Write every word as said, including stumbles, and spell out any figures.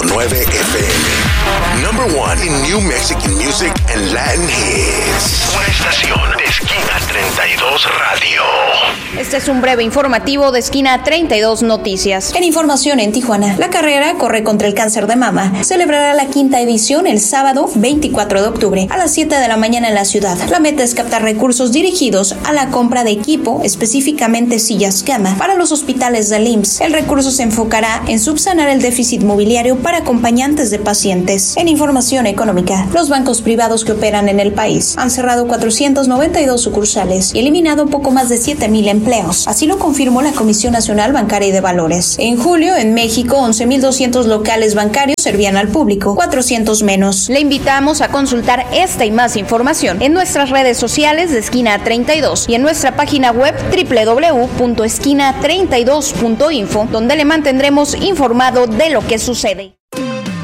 nueve F M. Number one in New Mexican music and Latin hits. Una estación de Esquina treinta y dos Radio. Este es un breve informativo de Esquina treinta y dos Noticias. En información en Tijuana, la carrera Corre contra el Cáncer de Mama celebrará la quinta edición el sábado veinticuatro de octubre a las siete de la mañana en la ciudad. La meta es captar recursos dirigidos a la compra de equipo, específicamente sillas cama, para los hospitales del I M S S. El recurso se enfocará en subsanar el déficit mobiliario para acompañantes de pacientes. En información económica, los bancos privados que operan en el país han cerrado cuatrocientas noventa y dos sucursales y eliminado poco más de siete mil empleos. Así lo confirmó la Comisión Nacional Bancaria y de Valores. En julio, en México, once mil doscientos locales bancarios servían al público, cuatrocientos menos. Le invitamos a consultar esta y más información en nuestras redes sociales de Esquina treinta y dos y en nuestra página web doble u doble u doble u punto esquina treinta y dos punto info, donde le mantendremos informado de lo que sucede.